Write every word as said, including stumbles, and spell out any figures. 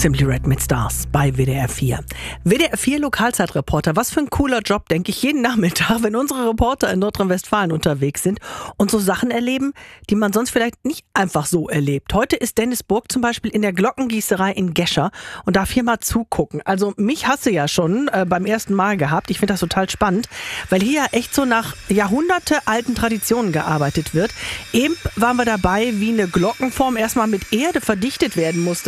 Simply Red mit Stars bei W D R vier. W D R vier Lokalzeitreporter, was für ein cooler Job, denke ich, jeden Nachmittag, wenn unsere Reporter in Nordrhein-Westfalen unterwegs sind und so Sachen erleben, die man sonst vielleicht nicht einfach so erlebt. Heute ist Dennis Burg zum Beispiel in der Glockengießerei in Gescher und darf hier mal zugucken. Also mich hast du ja schon äh, beim ersten Mal gehabt. Ich finde das total spannend, weil hier ja echt so nach jahrhundertealten Traditionen gearbeitet wird. Eben waren wir dabei, wie eine Glockenform erstmal mit Erde verdichtet werden musste.